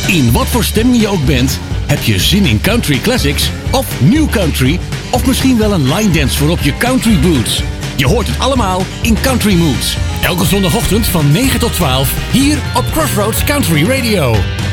In wat voor stemming je ook bent, heb je zin in country classics of new country of misschien wel een line dance voor op je country boots. Je hoort het allemaal in Country Moods. Elke zondagochtend van 9 tot 12 hier op Crossroads Country Radio.